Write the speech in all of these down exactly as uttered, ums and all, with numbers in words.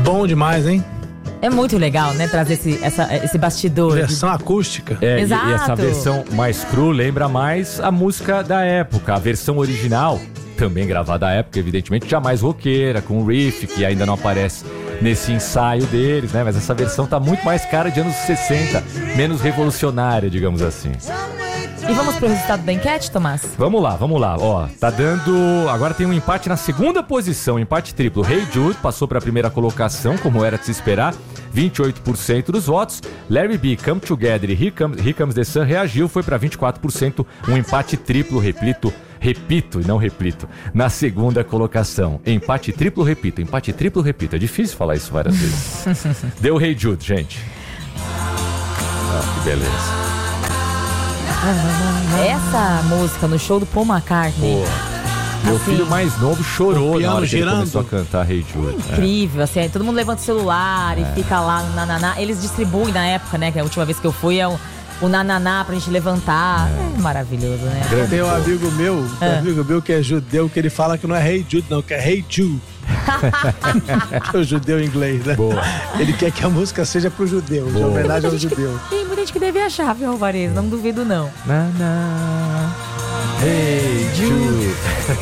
bom demais, hein? É muito legal, né? Trazer esse, essa, esse bastidor. Versão acústica. É, Exato. E, e essa versão mais cru lembra mais a música da época. A versão original, também gravada à época, evidentemente, já mais roqueira, com o riff, que ainda não aparece nesse ensaio deles, né? Mas essa versão tá muito mais cara de anos sessenta, menos revolucionária, digamos assim. E vamos pro resultado da enquete, Tomás? Vamos lá, vamos lá. Ó, tá dando... Agora tem um empate na segunda posição, empate triplo. Hey Jude passou pra primeira colocação, como era de se esperar, vinte e oito por cento dos votos. Larry B, Come Together e Here Comes, Here Comes the Sun reagiu, foi pra vinte e quatro por cento, um empate triplo, repito, repito e não repito, na segunda colocação. Empate triplo, repito, empate triplo, repito. É difícil falar isso várias vezes. Deu Hey Jude, gente. Ah, que beleza. Essa música no show do Paul McCartney. Pô, meu assim, filho mais novo chorou o na hora que ele girando. começou a cantar Hey Jude. Incrível, assim, aí todo mundo levanta o celular e fica lá no nananá. Eles distribuem na época, né, que a última vez que eu fui é o, o nananá pra gente levantar. É, maravilhoso, né? Grande Tem um show. amigo meu, um É. amigo meu que é judeu, que ele fala que não é Hey Jude, não, que é Hey Jew. Que é o judeu inglês, né? Boa. Ele quer que a música seja pro judeu, de Boa. homenagem ao judeu. Tem muita gente que deve achar, viu, Alvarez? Não duvido, não. Na, na. Hey Jude.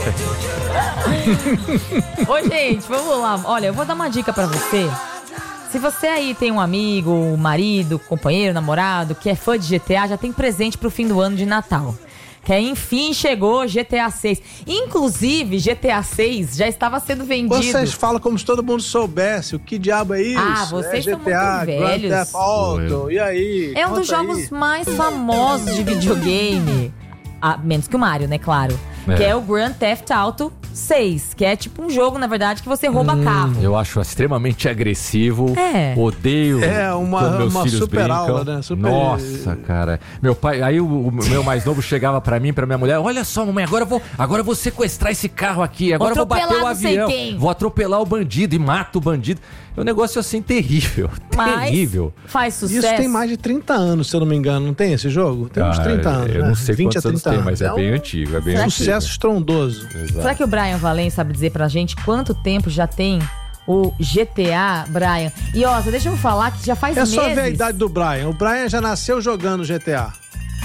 Ô, gente, vamos lá. Olha, eu vou dar uma dica pra você. Se você aí tem um amigo, um marido, companheiro, namorado, que é fã de G T A, já tem presente pro fim do ano de Natal. Que aí, enfim, chegou G T A seis. Inclusive, G T A seis já estava sendo vendido. Vocês falam como se todo mundo soubesse. O que diabo é isso? Ah, vocês é são G T A, muito Grand velhos. Theft Auto. E aí? É um dos Conta jogos aí. mais famosos de videogame. Ah, menos que o Mario, né, claro. É. Que é o Grand Theft Auto seis. Que é tipo um jogo, na verdade, que você rouba carro. Eu acho extremamente agressivo. É. Odeio. É, uma- quando meus uma filhos super brincam. aula, né? Super- Nossa, cara. Meu pai, aí o, o meu mais novo chegava pra mim, pra minha mulher: olha só, mamãe, agora eu vou, agora eu vou sequestrar esse carro aqui. Agora eu vou bater Atropelar o não sei avião. quem. Vou atropelar o bandido e mato o bandido. É um negócio assim terrível. Mas terrível. faz sucesso. Isso tem mais de trinta anos, se eu não me engano. Não tem esse jogo? Tem uns Ah, trinta anos, Eu né? não sei vinte quantos a anos trinta tem, mas é, um bem antigo. É bem Será que- antigo. sucesso estrondoso. Exato. Será que o Brian Valente sabe dizer pra gente quanto tempo já tem o G T A, Brian? E ó, só deixa eu falar que já faz É meses... só ver a idade do Brian. O Brian já nasceu jogando G T A.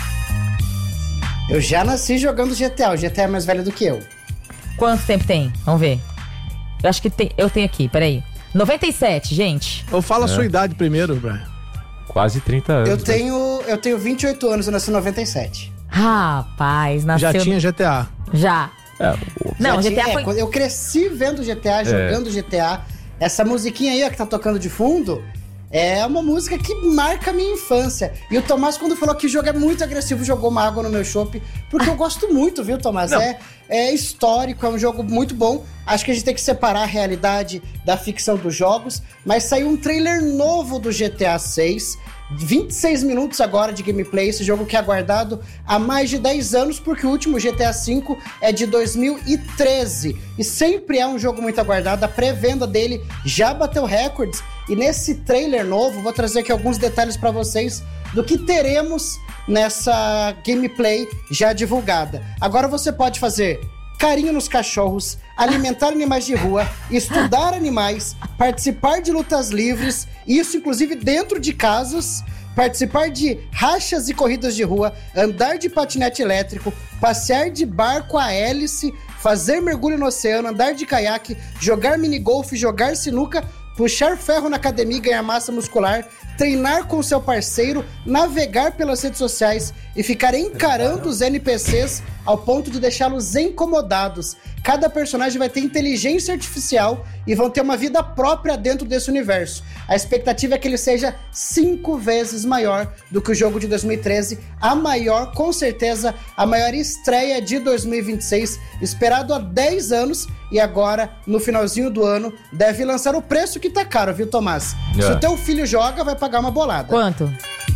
Eu já nasci jogando G T A. O G T A é mais velho do que eu. Quanto tempo tem? Vamos ver. Eu acho que tem... Eu tenho aqui, peraí. noventa e sete, gente. Ou fala a sua idade primeiro, Brian. Quase trinta anos. Eu né? tenho, eu tenho vinte e oito anos, eu nasci em noventa e sete. Rapaz, nasceu... Já tinha G T A. Já. É, o- Não, Já G T A tinha- é, foi... quando eu cresci vendo G T A, jogando G T A. Essa musiquinha aí, ó, que tá tocando de fundo, é uma música que marca a minha infância. E o Tomás, quando falou que o jogo é muito agressivo, jogou uma água no meu chopp, porque eu gosto muito, viu, Tomás? É, é histórico, é um jogo muito bom. Acho que a gente tem que separar a realidade da ficção dos jogos. Mas saiu um trailer novo do G T A seis. vinte e seis minutos agora de gameplay, esse jogo que é aguardado há mais de dez anos, porque o último G T A cinco é de dois mil e treze, e sempre é um jogo muito aguardado, a pré-venda dele já bateu recordes, e nesse trailer novo, vou trazer aqui alguns detalhes para vocês do que teremos nessa gameplay já divulgada. Agora você pode fazer carinho nos cachorros, alimentar animais de rua, estudar animais, participar de lutas livres, isso inclusive dentro de casas, participar de rachas e corridas de rua, andar de patinete elétrico, passear de barco a hélice, fazer mergulho no oceano, andar de caiaque, jogar minigolfe, jogar sinuca, puxar ferro na academia e ganhar massa muscular, treinar com seu parceiro, navegar pelas redes sociais e ficar encarando os N P Cs ao ponto de deixá-los incomodados. Cada personagem vai ter inteligência artificial e vão ter uma vida própria dentro desse universo. A expectativa é que ele seja cinco vezes maior do que o jogo de dois mil e treze, a maior, com certeza, a maior estreia de dois mil e vinte e seis, esperado há dez anos, e agora, no finalzinho do ano, deve lançar o preço que tá caro, viu, Tomás? É. Se o teu filho joga, vai pagar uma bolada. Quanto?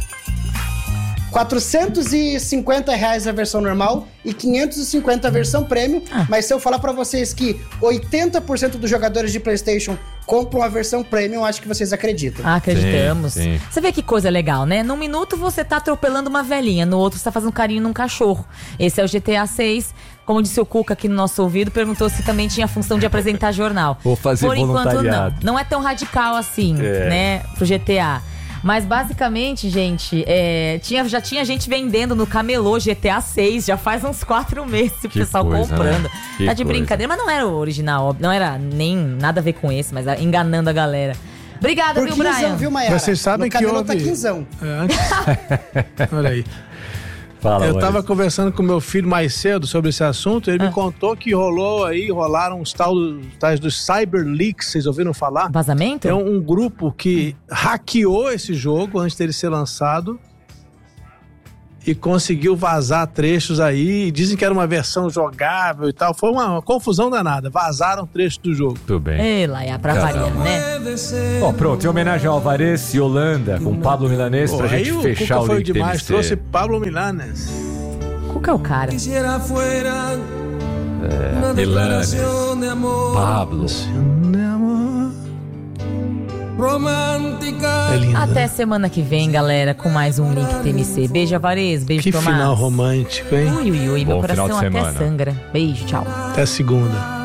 quatrocentos e cinquenta reais a versão normal e quinhentos e cinquenta a versão premium. Ah. Mas se eu falar pra vocês que oitenta por cento dos jogadores de PlayStation compram a versão premium, acho que vocês acreditam. Ah, acreditamos. Sim, sim. Você vê que coisa legal, né? Num minuto você tá atropelando uma velhinha, no outro você tá fazendo carinho num cachorro. Esse é o G T A seis. como disse o Cuca aqui no nosso ouvido, perguntou se também tinha a função de apresentar jornal. Vou fazer Por enquanto voluntariado. não. Não é tão radical assim, É. né, pro G T A. Mas basicamente, gente, é, tinha, já tinha gente vendendo no camelô G T A seis, já faz uns quatro meses o Que pessoal coisa, comprando. né? Que Tá de coisa. brincadeira, mas não era o original, não era nem nada a ver com esse, mas enganando a galera. Obrigada, Por viu, Brian? quinzão, viu, Maiara? Vocês sabem no que camelô houve- tá quinzão. É, antes... Olha aí. Fala, Eu Maurício. tava conversando com meu filho mais cedo sobre esse assunto. Ele Ah. me contou que rolou aí, rolaram os tal, tais dos Cyber Leaks. Vocês ouviram falar? Vazamento? É um, um grupo que hackeou esse jogo antes dele ser lançado e conseguiu vazar trechos aí. Dizem que era uma versão jogável e tal. Foi uma, uma confusão danada. Vazaram trechos do jogo. Tudo bem. Ei, lá, é pra variar, né? Bom, pronto, em homenagem ao Alvarez e Holanda, com Pablo Milanês, pra Pô, gente aí o fechar Cuca o foi link demais. T M C. Trouxe Pablo Milanes. Cuca é o cara. Quisiera fuera É, una Milanes, declaración de amor Pablo. romántica. É lindo. Até semana que vem, galera, com mais um Link T M C. Beijo, Alvarez. Beijo, Que Tomás. final romântico, hein? Ui, ui, ui. Meu Bom final coração de até semana. sangra. Beijo, tchau. Até segunda.